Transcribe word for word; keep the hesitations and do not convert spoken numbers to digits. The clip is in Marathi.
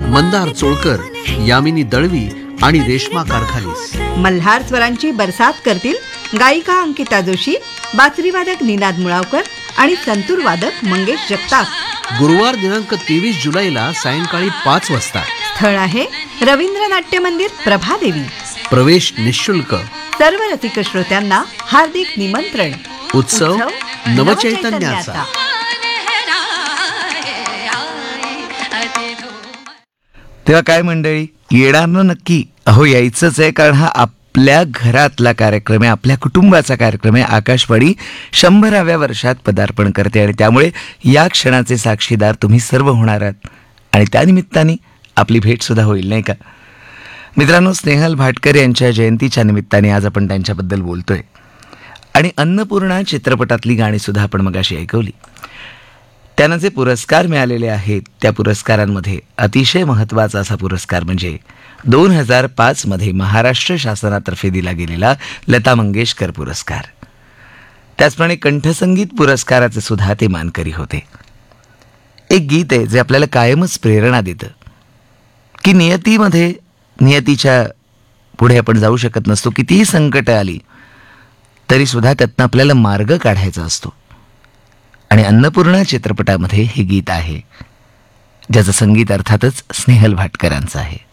मंदार चोळकर, यामिनी दळवी आणि रेश्मा कारखालीस. मल्हार स्वरांची बरसात करतील गायिका अंकिता जोशी, बासरीवादक निनाद मुळावकर आणि संतूर वादक मंगेश जगताप. गुरुवार दिनांक तेवीस जुलैला सायंकाळी पाच वाजता. स्थळ आहे रवींद्र नाट्य मंदिर, प्रभादेवी. प्रवेश निशुल्क. सर्व रसिक श्रोत्यांना हार्दिक निमंत्रण. उत्सव नवचैतन्याचा. तेव्हा काय मंडळी, येणार ना नक्की? अहो यायचंच आहे, कारण हा आपल्या घरातला कार्यक्रम आहे, आपल्या कुटुंबाचा कार्यक्रम आहे. आकाशवाणी शंभराव्या वर्षात पदार्पण करते आणि त्यामुळे या क्षणाचे साक्षीदार तुम्ही सर्व होणार आहात आणि त्यानिमित्ताने आपली भेट सुद्धा होईल, नाही का? मित्रांनो, स्नेहल भाटकर यांच्या जयंतीच्या निमित्ताने आज आपण त्यांच्याबद्दल बोलतोय आणि अन्नपूर्णा चित्रपटातली गाणी सुद्धा आपण मगाशी ऐकवली. त्यांना जे पुरस्कार मिळालेले आहेत त्या पुरस्कारांमध्ये अतिशय महत्त्वाचा असा पुरस्कार म्हणजे दोन हजार पाच मध्ये महाराष्ट्र शासनातर्फे दिला गेलेला लता मंगेशकर पुरस्कार. त्याचप्रमाणे कंठसंगीत पुरस्काराचे सुद्धा ते मानकरी होते. एक गीत आहे जे आपल्याला कायमच प्रेरणा देतं की नियतीमध्ये नियतीच्या पुढे आपण जाऊ शकत नसतो. कितीही संकट आली तरी सुद्धा त्यातनं आपल्याला मार्ग काढायचा असतो आणि अन्नपूर्णा चित्रपटामध्ये हे गीत आहे, ज्याचं संगीत अर्थातच स्नेहल भाटकरांचं आहे.